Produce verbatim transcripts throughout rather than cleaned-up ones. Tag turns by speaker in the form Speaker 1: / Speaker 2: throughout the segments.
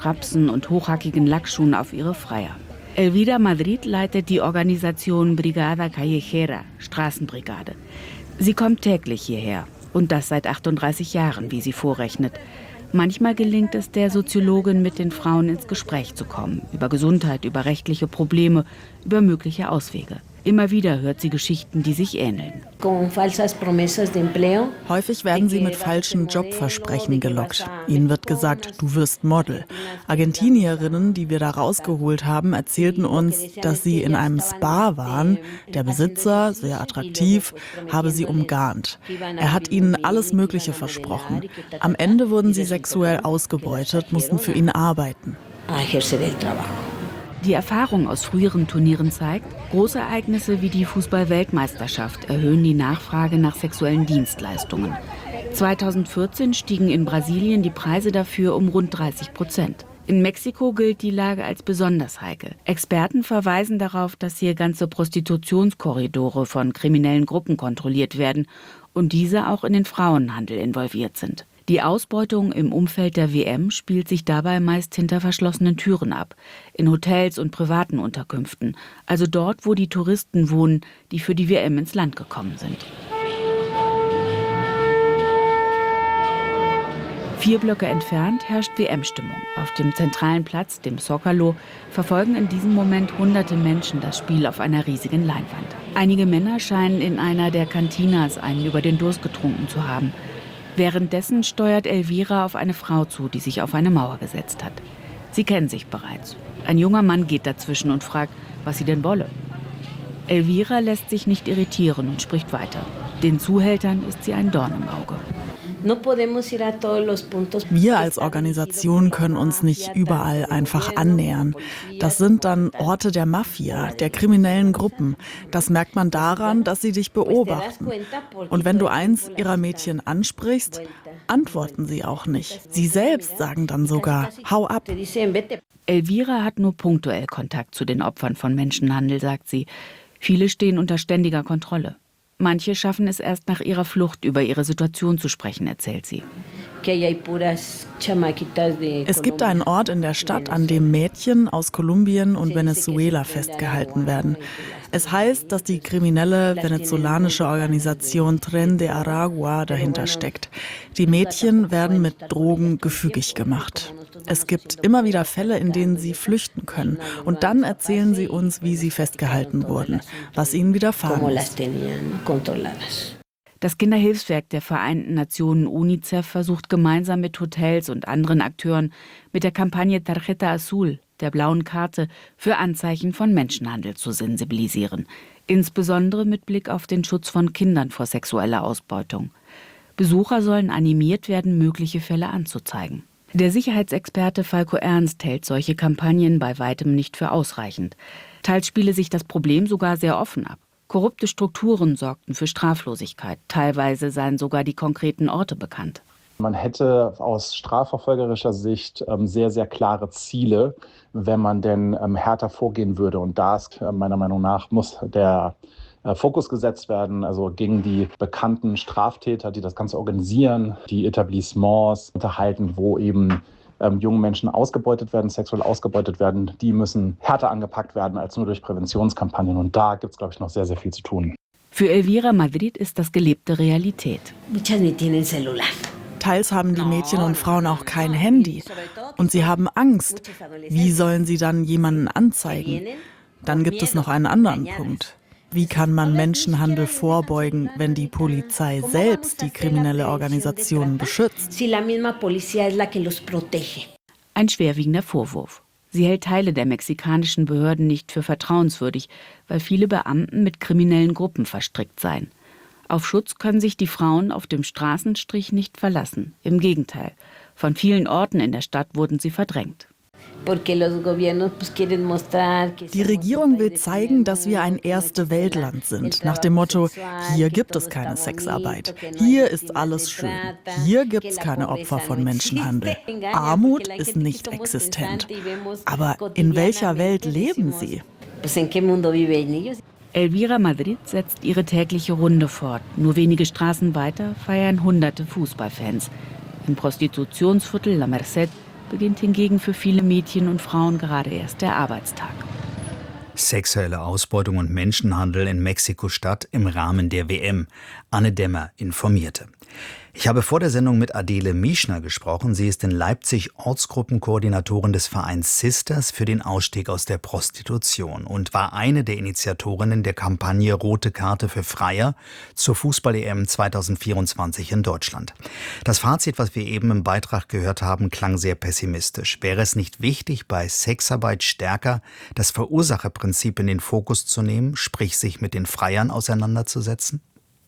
Speaker 1: Strapsen und hochhackigen Lackschuhen auf ihre Freier. Elvira Madrid leitet die Organisation Brigada Callejera, Straßenbrigade. Sie kommt täglich hierher und das seit achtunddreißig Jahren, wie sie vorrechnet. Manchmal gelingt es der Soziologin, mit den Frauen ins Gespräch zu kommen, über Gesundheit, über rechtliche Probleme, über mögliche Auswege. Immer wieder hört sie Geschichten, die sich ähneln.
Speaker 2: Häufig werden sie mit falschen Jobversprechen gelockt. Ihnen wird gesagt, du wirst Model. Argentinierinnen, die wir da rausgeholt haben, erzählten uns, dass sie in einem Spa waren. Der Besitzer, sehr attraktiv, habe sie umgarnt. Er hat ihnen alles Mögliche versprochen. Am Ende wurden sie sexuell ausgebeutet, mussten für ihn arbeiten.
Speaker 1: Die Erfahrung aus früheren Turnieren zeigt, Großereignisse wie die Fußball-Weltmeisterschaft erhöhen die Nachfrage nach sexuellen Dienstleistungen. zweitausendvierzehn stiegen in Brasilien die Preise dafür um rund dreißig Prozent. In Mexiko gilt die Lage als besonders heikel. Experten verweisen darauf, dass hier ganze Prostitutionskorridore von kriminellen Gruppen kontrolliert werden und diese auch in den Frauenhandel involviert sind. Die Ausbeutung im Umfeld der W M spielt sich dabei meist hinter verschlossenen Türen ab, in Hotels und privaten Unterkünften, also dort, wo die Touristen wohnen, die für die W M ins Land gekommen sind. Vier Blöcke entfernt herrscht W M-Stimmung. Auf dem zentralen Platz, dem Zócalo, verfolgen in diesem Moment hunderte Menschen das Spiel auf einer riesigen Leinwand. Einige Männer scheinen in einer der Cantinas einen über den Durst getrunken zu haben. Währenddessen steuert Elvira auf eine Frau zu, die sich auf eine Mauer gesetzt hat. Sie kennen sich bereits. Ein junger Mann geht dazwischen und fragt, was sie denn wolle. Elvira lässt sich nicht irritieren und spricht weiter. Den Zuhältern ist sie ein Dorn im Auge.
Speaker 2: Wir als Organisation können uns nicht überall einfach annähern. Das sind dann Orte der Mafia, der kriminellen Gruppen. Das merkt man daran, dass sie dich beobachten. Und wenn du eins ihrer Mädchen ansprichst, antworten sie auch nicht. Sie selbst sagen dann sogar, hau ab.
Speaker 1: Elvira hat nur punktuell Kontakt zu den Opfern von Menschenhandel, sagt sie. Viele stehen unter ständiger Kontrolle. Manche schaffen es erst nach ihrer Flucht, über ihre Situation zu sprechen, erzählt sie.
Speaker 2: Es gibt einen Ort in der Stadt, an dem Mädchen aus Kolumbien und Venezuela festgehalten werden. Es heißt, dass die kriminelle venezolanische Organisation Tren de Aragua dahinter steckt. Die Mädchen werden mit Drogen gefügig gemacht. Es gibt immer wieder Fälle, in denen sie flüchten können. Und dann erzählen sie uns, wie sie festgehalten wurden, was ihnen widerfahren ist.
Speaker 1: Das Kinderhilfswerk der Vereinten Nationen UNICEF versucht gemeinsam mit Hotels und anderen Akteuren mit der Kampagne Tarjeta Azul, der blauen Karte, für Anzeichen von Menschenhandel zu sensibilisieren. Insbesondere mit Blick auf den Schutz von Kindern vor sexueller Ausbeutung. Besucher sollen animiert werden, mögliche Fälle anzuzeigen. Der Sicherheitsexperte Falko Ernst hält solche Kampagnen bei weitem nicht für ausreichend. Teils spiele sich das Problem sogar sehr offen ab. Korrupte Strukturen sorgten für Straflosigkeit. Teilweise seien sogar die konkreten Orte bekannt.
Speaker 3: Man hätte aus strafverfolgerischer Sicht ähm, sehr, sehr klare Ziele, wenn man denn ähm, härter vorgehen würde. Und da ist äh, meiner Meinung nach muss der äh, Fokus gesetzt werden, also gegen die bekannten Straftäter, die das Ganze organisieren, die Etablissements unterhalten, wo eben ähm, junge Menschen ausgebeutet werden, sexuell ausgebeutet werden. Die müssen härter angepackt werden als nur durch Präventionskampagnen. Und da gibt es, glaube ich, noch sehr, sehr viel zu tun.
Speaker 1: Für Elvira Madrid ist das gelebte Realität.
Speaker 2: Teils haben die Mädchen und Frauen auch kein Handy. Und sie haben Angst. Wie sollen sie dann jemanden anzeigen? Dann gibt es noch einen anderen Punkt. Wie kann man Menschenhandel vorbeugen, wenn die Polizei selbst die kriminelle Organisation beschützt?
Speaker 1: Ein schwerwiegender Vorwurf. Sie hält Teile der mexikanischen Behörden nicht für vertrauenswürdig, weil viele Beamten mit kriminellen Gruppen verstrickt seien. Auf Schutz können sich die Frauen auf dem Straßenstrich nicht verlassen. Im Gegenteil, von vielen Orten in der Stadt wurden sie verdrängt.
Speaker 2: Die Regierung will zeigen, dass wir ein Erste-Welt-Land sind. Nach dem Motto, hier gibt es keine Sexarbeit. Hier ist alles schön. Hier gibt es keine Opfer von Menschenhandel. Armut ist nicht existent. Aber in welcher Welt leben sie?
Speaker 1: Elvira Madrid setzt ihre tägliche Runde fort. Nur wenige Straßen weiter feiern hunderte Fußballfans. Im Prostitutionsviertel La Merced beginnt hingegen für viele Mädchen und Frauen gerade erst der Arbeitstag.
Speaker 4: Sexuelle Ausbeutung und Menschenhandel in Mexiko-Stadt im Rahmen der W M. Anne Dämmer informierte. Ich habe vor der Sendung mit Adele Mischner gesprochen. Sie ist in Leipzig Ortsgruppenkoordinatorin des Vereins Sisters für den Ausstieg aus der Prostitution und war eine der Initiatorinnen der Kampagne Rote Karte für Freier zur Fußball-E M zweitausendvierundzwanzig in Deutschland. Das Fazit, was wir eben im Beitrag gehört haben, klang sehr pessimistisch. Wäre es nicht wichtig, bei Sexarbeit stärker das Verursacherprinzip in den Fokus zu nehmen, sprich sich mit den Freiern auseinanderzusetzen?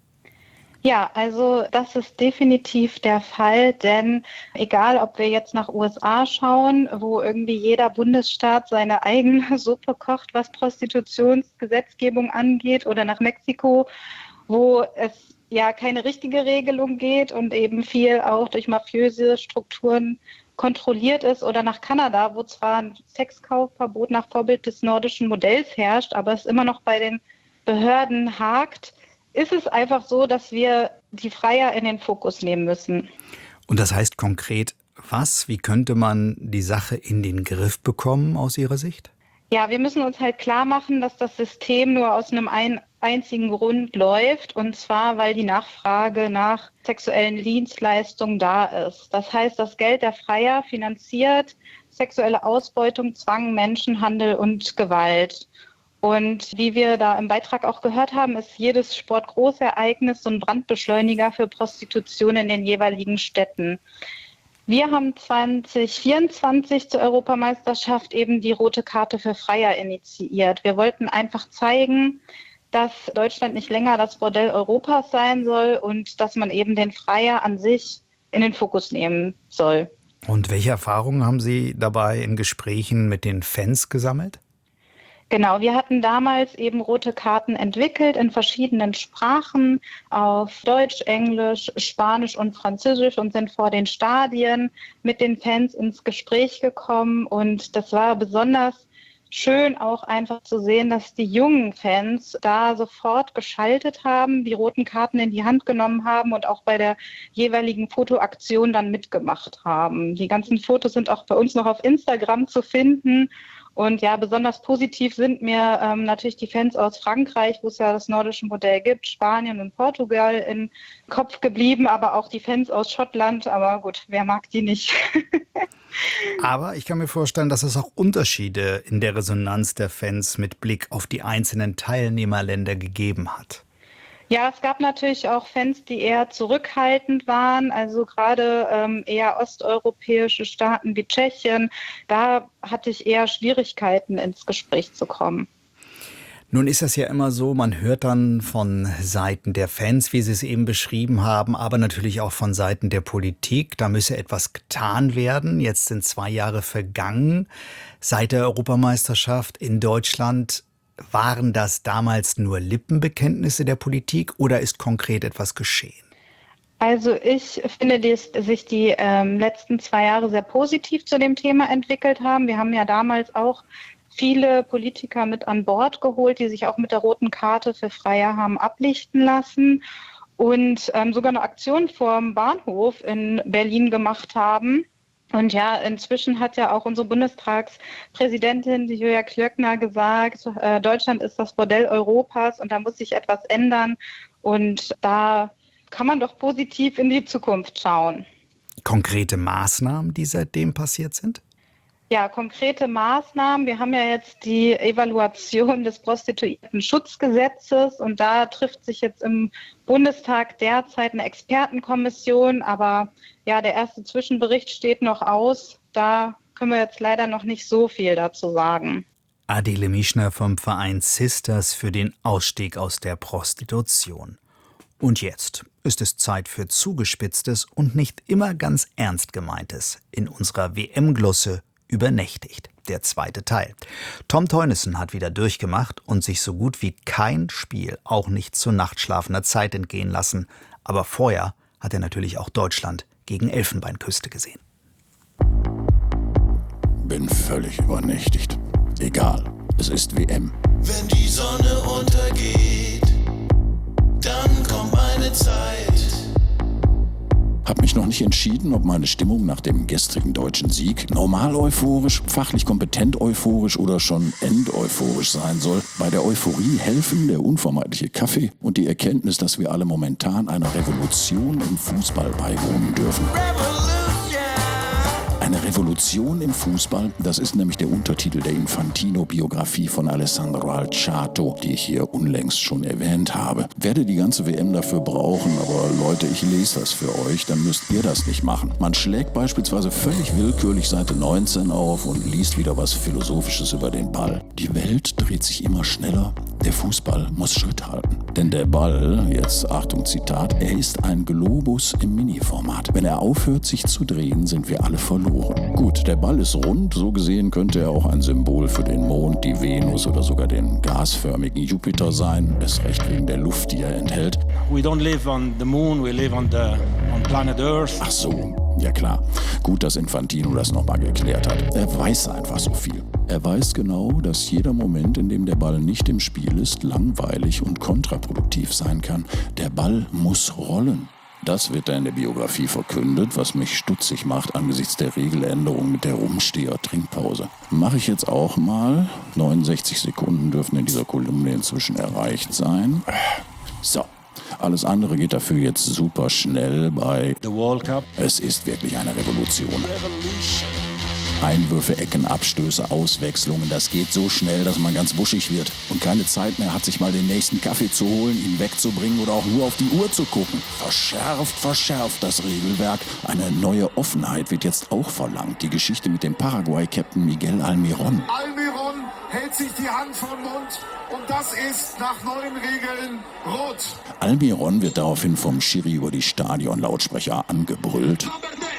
Speaker 5: Ja, also das ist definitiv der Fall, denn egal, ob wir jetzt nach U S A schauen, wo irgendwie jeder Bundesstaat seine eigene Suppe kocht, was Prostitutionsgesetzgebung angeht, oder nach Mexiko, wo es ja keine richtige Regelung geht und eben viel auch durch mafiöse Strukturen kontrolliert ist, oder nach Kanada, wo zwar ein Sexkaufverbot nach Vorbild des nordischen Modells herrscht, aber es immer noch bei den Behörden hakt, ist es einfach so, dass wir die Freier in den Fokus nehmen müssen.
Speaker 4: Und das heißt konkret was? Wie könnte man die Sache in den Griff bekommen aus Ihrer Sicht?
Speaker 5: Ja, wir müssen uns halt klar machen, dass das System nur aus einem ein, einzigen Grund läuft, und zwar, weil die Nachfrage nach sexuellen Dienstleistungen da ist. Das heißt, das Geld der Freier finanziert sexuelle Ausbeutung, Zwang, Menschenhandel und Gewalt. Und wie wir da im Beitrag auch gehört haben, ist jedes Sportgroßereignis so ein Brandbeschleuniger für Prostitution in den jeweiligen Städten. Wir haben zwanzig vierundzwanzig zur Europameisterschaft eben die Rote Karte für Freier initiiert. Wir wollten einfach zeigen, dass Deutschland nicht länger das Bordell Europas sein soll und dass man eben den Freier an sich in den Fokus nehmen soll.
Speaker 4: Und welche Erfahrungen haben Sie dabei in Gesprächen mit den Fans gesammelt?
Speaker 5: Genau, wir hatten damals eben rote Karten entwickelt in verschiedenen Sprachen, auf Deutsch, Englisch, Spanisch und Französisch, und sind vor den Stadien mit den Fans ins Gespräch gekommen. Und das war besonders schön, auch einfach zu sehen, dass die jungen Fans da sofort geschaltet haben, die roten Karten in die Hand genommen haben und auch bei der jeweiligen Fotoaktion dann mitgemacht haben. Die ganzen Fotos sind auch bei uns noch auf Instagram zu finden. Und ja, besonders positiv sind mir ähm, natürlich die Fans aus Frankreich, wo es ja das nordische Modell gibt, Spanien und Portugal im Kopf geblieben, aber auch die Fans aus Schottland. Aber gut, wer mag die nicht?
Speaker 4: Aber ich kann mir vorstellen, dass es auch Unterschiede in der Resonanz der Fans mit Blick auf die einzelnen Teilnehmerländer gegeben hat.
Speaker 5: Ja, es gab natürlich auch Fans, die eher zurückhaltend waren, also gerade ähm, eher osteuropäische Staaten wie Tschechien. Da hatte ich eher Schwierigkeiten, ins Gespräch zu kommen.
Speaker 4: Nun ist das ja immer so, man hört dann von Seiten der Fans, wie Sie es eben beschrieben haben, aber natürlich auch von Seiten der Politik, da müsse etwas getan werden. Jetzt sind zwei Jahre vergangen seit der Europameisterschaft in Deutschland. Waren das damals nur Lippenbekenntnisse der Politik oder ist konkret etwas geschehen?
Speaker 5: Also ich finde, dass sich die ähm, letzten zwei Jahre sehr positiv zu dem Thema entwickelt haben. Wir haben ja damals auch viele Politiker mit an Bord geholt, die sich auch mit der roten Karte für Freier haben ablichten lassen und ähm, sogar eine Aktion vorm Bahnhof in Berlin gemacht haben. Und ja, inzwischen hat ja auch unsere Bundestagspräsidentin, die Julia Klöckner, gesagt, äh, Deutschland ist das Bordell Europas und da muss sich etwas ändern. Und da kann man doch positiv in die Zukunft schauen. Konkrete
Speaker 4: Maßnahmen, die seitdem passiert sind?
Speaker 5: Ja, konkrete Maßnahmen. Wir haben ja jetzt die Evaluation des Prostituierten-Schutzgesetzes und da trifft sich jetzt im Bundestag derzeit eine Expertenkommission, aber ja, der erste Zwischenbericht steht noch aus. Da können wir jetzt leider noch nicht so viel dazu sagen.
Speaker 4: Adele Mischner vom Verein Sisters für den Ausstieg aus der Prostitution. Und jetzt ist es Zeit für Zugespitztes und nicht immer ganz ernst gemeintes in unserer W M-Glosse übernächtigt, der zweite Teil. Tom Teunissen hat wieder durchgemacht und sich so gut wie kein Spiel auch nicht zu nachtschlafender Zeit entgehen lassen. Aber vorher hat er natürlich auch Deutschland gegen Elfenbeinküste gesehen.
Speaker 6: Bin völlig übernächtigt. Egal, es ist W M.
Speaker 7: Wenn die Sonne untergeht, dann kommt meine Zeit.
Speaker 6: Hab mich noch nicht entschieden, ob meine Stimmung nach dem gestrigen deutschen Sieg normal euphorisch, fachlich kompetent euphorisch oder schon endeuphorisch sein soll. Bei der Euphorie helfen der unvermeidliche Kaffee und die Erkenntnis, dass wir alle momentan einer Revolution im Fußball beiwohnen dürfen. Eine Revolution im Fußball, das ist nämlich der Untertitel der Infantino-Biografie von Alessandro Alciato, die ich hier unlängst schon erwähnt habe. Werde die ganze W M dafür brauchen, aber Leute, ich lese das für euch, dann müsst ihr das nicht machen. Man schlägt beispielsweise völlig willkürlich Seite neunzehn auf und liest wieder was Philosophisches über den Ball. Die Welt dreht sich immer schneller, der Fußball muss Schritt halten. Denn der Ball, jetzt Achtung Zitat, er ist ein Globus im Mini-Format. Wenn er aufhört, sich zu drehen, sind wir alle verloren. Gut, der Ball ist rund, so gesehen könnte er auch ein Symbol für den Mond, die Venus oder sogar den gasförmigen Jupiter sein, erst recht wegen der Luft, die er enthält.
Speaker 7: We don't live on the moon, we live on the on planet Earth.
Speaker 6: Ach so, ja klar. Gut, dass Infantino das nochmal geklärt hat. Er weiß einfach so viel. Er weiß genau, dass jeder Moment, in dem der Ball nicht im Spiel ist, langweilig und kontraproduktiv sein kann. Der Ball muss rollen. Das wird da in der Biografie verkündet, was mich stutzig macht angesichts der Regeländerung mit der Rumsteher-Trinkpause. Mache ich jetzt auch mal. neunundsechzig Sekunden dürfen in dieser Kolumne inzwischen erreicht sein. So, alles andere geht dafür jetzt super schnell bei
Speaker 7: The World Cup.
Speaker 6: Es ist wirklich eine Revolution. Einwürfe, Ecken, Abstöße, Auswechslungen, das geht so schnell, dass man ganz wuschig wird und keine Zeit mehr hat, sich mal den nächsten Kaffee zu holen, ihn wegzubringen oder auch nur auf die Uhr zu gucken. Verschärft, verschärft das Regelwerk. Eine neue Offenheit wird jetzt auch verlangt. Die Geschichte mit dem Paraguay-Captain Miguel Almirón.
Speaker 8: Almirón hält sich die Hand vor den Mund und das ist nach neuen Regeln rot.
Speaker 6: Almirón wird daraufhin vom Schiri über die Stadionlautsprecher angebrüllt.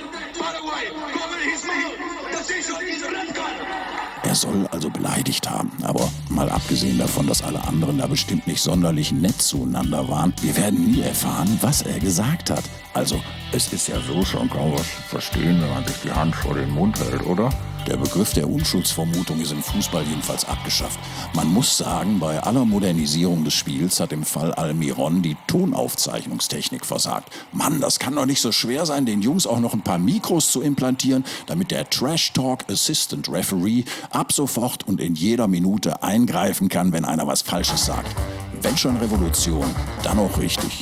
Speaker 6: Er soll also beleidigt haben, aber mal abgesehen davon, dass alle anderen da bestimmt nicht sonderlich nett zueinander waren, wir werden nie erfahren, was er gesagt hat. Also, es ist ja so schon kaum was zu verstehen, wenn man sich die Hand vor den Mund hält, oder? Der Begriff der Unschuldsvermutung ist im Fußball jedenfalls abgeschafft. Man muss sagen, bei aller Modernisierung des Spiels hat im Fall Almirón die Tonaufzeichnungstechnik versagt. Mann, das kann doch nicht so schwer sein, den Jungs auch noch ein paar Mikros zu implantieren, damit der Trash Talk Assistant Referee ab sofort und in jeder Minute eingreifen kann, wenn einer was Falsches sagt. Wenn schon Revolution, dann auch richtig.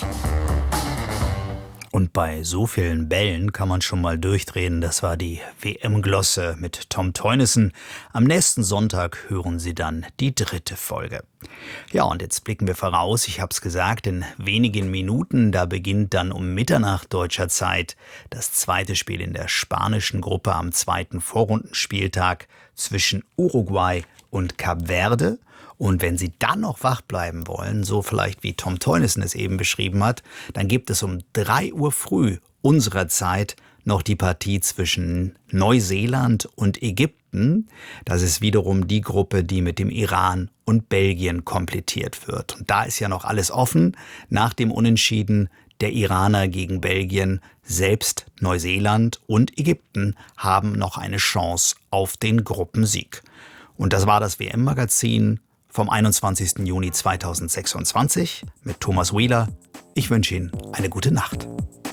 Speaker 4: Und bei so vielen Bällen kann man schon mal durchdrehen. Das war die W M-Glosse mit Tom Teunissen. Am nächsten Sonntag hören Sie dann die dritte Folge. Ja, und jetzt blicken wir voraus. Ich habe es gesagt, in wenigen Minuten, da beginnt dann um Mitternacht deutscher Zeit das zweite Spiel in der spanischen Gruppe am zweiten Vorrundenspieltag zwischen Uruguay und Kap Verde. Und wenn Sie dann noch wach bleiben wollen, so vielleicht wie Tom Teunissen es eben beschrieben hat, dann gibt es um drei Uhr früh unserer Zeit noch die Partie zwischen Neuseeland und Ägypten. Das ist wiederum die Gruppe, die mit dem Iran und Belgien komplettiert wird. Und da ist ja noch alles offen. Nach dem Unentschieden der Iraner gegen Belgien, selbst Neuseeland und Ägypten haben noch eine Chance auf den Gruppensieg. Und das war das W M-Magazin vom einundzwanzigsten Juni zweitausendsechsundzwanzig mit Thomas Wheeler. Ich wünsche Ihnen eine gute Nacht.